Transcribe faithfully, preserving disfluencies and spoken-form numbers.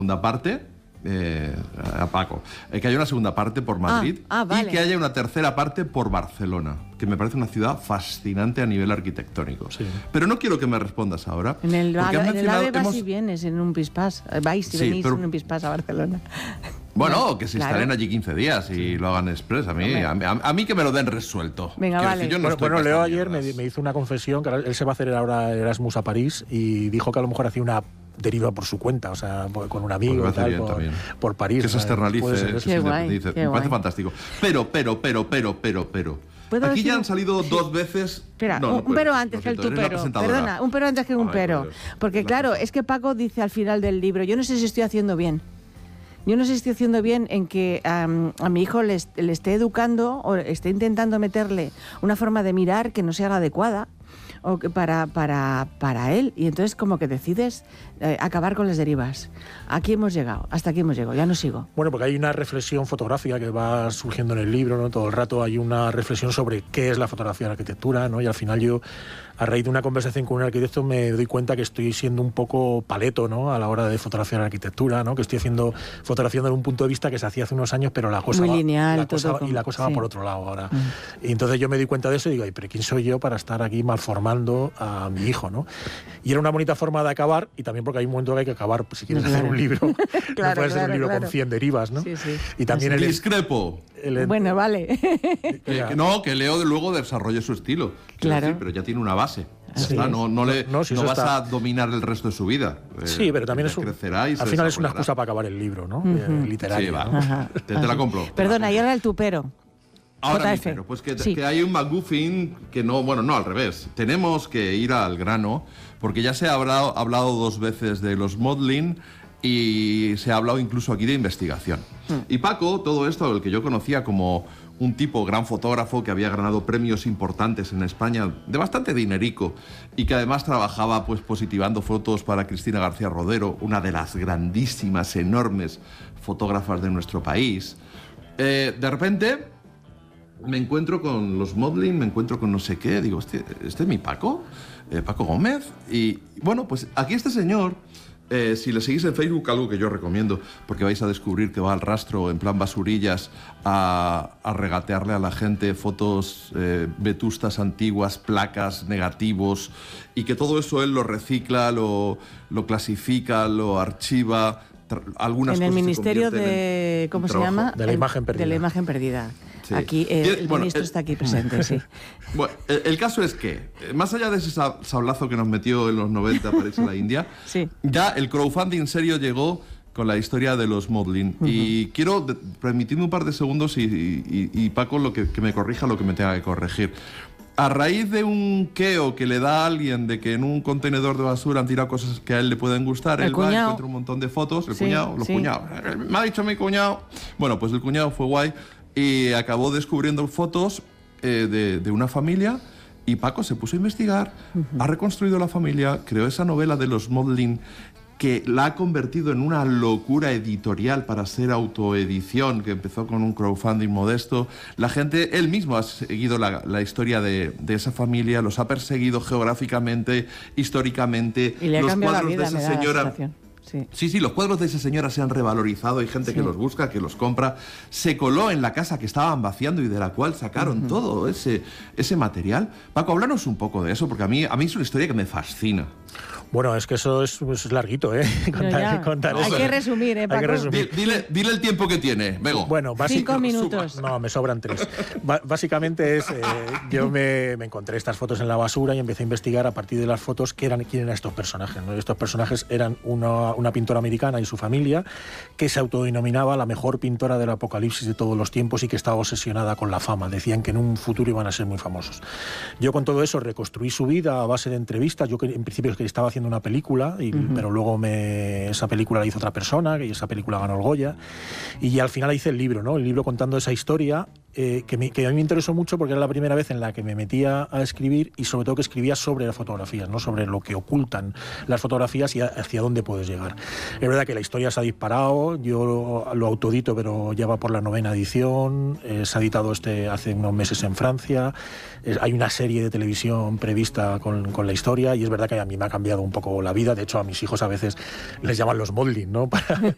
segunda parte, eh, a Paco, eh, que haya una segunda parte por Madrid ah, ah, vale. y que haya una tercera parte por Barcelona, que me parece una ciudad fascinante a nivel arquitectónico. Sí. Pero no quiero que me respondas ahora. En el, en el AVE vas hemos... y vienes en un pispás, vais y sí, venís pero... en un pispás a Barcelona. Bueno, que se claro. instalen allí quince días y sí. lo hagan express. A mí, a, a, a mí que me lo den resuelto. Venga, Quiero vale. Yo no bueno, bueno Leo ayer me, mierdas. me hizo una confesión, que él se va a hacer ahora Erasmus a París y dijo que a lo mejor hacía una deriva por su cuenta, o sea, con un amigo y tal, por, por París. Que se externalice, que se independice. Me parece fantástico. Pero, pero, pero, pero, pero, pero... Aquí ya han salido sí. dos veces... Espera, no, no un, un pero antes que el tu pero. Perdona, un pero antes que un Ay, pero. Dios. Porque claro, es que Paco dice al final del libro, yo no sé si estoy haciendo bien. Yo no sé si estoy haciendo bien en que um, a mi hijo le, le esté educando o esté intentando meterle una forma de mirar que no sea la adecuada o que para, para, para él. Y entonces como que decides eh, acabar con las derivas. Aquí hemos llegado, hasta aquí hemos llegado, ya no sigo. Bueno, porque hay una reflexión fotográfica que va surgiendo en el libro, ¿no? Todo el rato hay una reflexión sobre qué es la fotografía de la arquitectura, ¿no? Y al final yo, a raíz de una conversación con un arquitecto, me doy cuenta que estoy siendo un poco paleto, ¿no? A la hora de fotografiar la arquitectura, ¿no? Que estoy haciendo fotografía desde un punto de vista que se hacía hace unos años, pero la cosa muy va, lineal, la cosa, todo y la cosa sí. va por otro lado ahora. Mm. Y entonces yo me doy cuenta de eso y digo, ay, pero ¿quién soy yo para estar aquí malformando a mi hijo, ¿no? Y era una bonita forma de acabar, y también porque hay un momento que hay que acabar, pues, si quieres claro. hacer un libro, claro, no puedes claro, hacer un libro claro. con cien derivas, ¿no? Sí, sí. Y también el discrepo. El, bueno, vale. Eh, que no, que Leo luego desarrolle su estilo. Claro. Decir, pero ya tiene una base. Ya sí. está, no, no, le, no, si no vas está... a dominar el resto de su vida. Sí, eh, pero también es un, crecerá y al final es una excusa para acabar el libro, ¿no? Uh-huh. Literario. Sí, va. ¿no? Te, te la compro. Perdona, y ahora el tupero. Ahora pero pues que, sí. que hay un McGuffin que no, bueno, no, al revés. Tenemos que ir al grano, porque ya se ha hablado, hablado dos veces de los modeling y se ha hablado incluso aquí de investigación. Mm. Y Paco, todo esto, el que yo conocía como un tipo gran fotógrafo que había ganado premios importantes en España, de bastante dinerico, y que además trabajaba pues positivando fotos para Cristina García Rodero, una de las grandísimas, enormes fotógrafas de nuestro país. Eh, de repente me encuentro con los modeling, me encuentro con no sé qué, digo, ¿este, este es mi Paco? Eh, Paco Gómez. Y bueno, pues aquí este señor, eh, si le seguís en Facebook, algo que yo recomiendo, porque vais a descubrir que va al rastro, en plan basurillas, a, a regatearle a la gente fotos eh, vetustas, antiguas, placas, negativos, y que todo eso él lo recicla, lo, lo clasifica, lo archiva. Algunas en el cosas Ministerio de... ¿Cómo se llama? De la imagen perdida. De la imagen perdida. Sí. Aquí, eh, el bueno, ministro el, está aquí presente, sí. Bueno, el, el caso es que, más allá de ese sablazo que nos metió en los noventa para irse a la India, sí. ya el crowdfunding serio llegó con la historia de los modeling. Uh-huh. Y quiero, permitidme un par de segundos y, y, y Paco, lo que, que me corrija lo que me tenga que corregir. A raíz de un queo que le da a alguien de que en un contenedor de basura han tirado cosas que a él le pueden gustar, el él cuñado. va, encuentra un montón de fotos, el sí, cuñado, los sí. cuñados. Me ha dicho mi cuñado. Bueno, pues el cuñado fue guay y acabó descubriendo fotos eh, de, de una familia y Paco se puso a investigar, uh-huh. ha reconstruido la familia, creó esa novela de los modeling que la ha convertido en una locura editorial para ser autoedición, que empezó con un crowdfunding modesto. La gente, él mismo ha seguido la, la historia de, de esa familia, los ha perseguido geográficamente, históricamente. Y le ha los cambiado cuadros la vida, de esa señora. Sí. sí, sí, los cuadros de esa señora se han revalorizado, hay gente sí. que los busca, que los compra. Se coló en la casa que estaban vaciando y de la cual sacaron uh-huh. todo ese, ese material. Paco, háblanos un poco de eso, porque a mí, a mí es una historia que me fascina. Bueno, es que eso es, es larguito, ¿eh? Contar, contar no, eso. Hay que resumir, ¿eh, Paco? Hay que resumir. Dile, dile el tiempo que tiene, Bego. Bueno, Cinco minutos. No, me sobran tres. B- básicamente es, eh, yo me, me encontré estas fotos en la basura y empecé a investigar a partir de las fotos qué eran, quién eran estos personajes, ¿no? Estos personajes eran una, una pintora americana y su familia que se autodenominaba la mejor pintora del apocalipsis de todos los tiempos y que estaba obsesionada con la fama. Decían que en un futuro iban a ser muy famosos. Yo con todo eso reconstruí su vida a base de entrevistas. Yo en principio que estaba haciendo una película, y, uh-huh. pero luego me, esa película la hizo otra persona y esa película ganó el Goya. Y al final hice el libro, ¿no? El libro contando esa historia eh, que, me, que a mí me interesó mucho porque era la primera vez en la que me metía a escribir y sobre todo que escribía sobre las fotografías, ¿no? Sobre lo que ocultan las fotografías y hacia dónde puedes llegar. Es verdad que la historia se ha disparado, yo lo, lo autoedito, pero ya va por la novena edición, eh, se ha editado este hace unos meses en Francia, eh, hay una serie de televisión prevista con, con la historia y es verdad que a mí me ha cambiado un poco la vida. De hecho, a mis hijos a veces les llaman los modeling, ¿no? Para,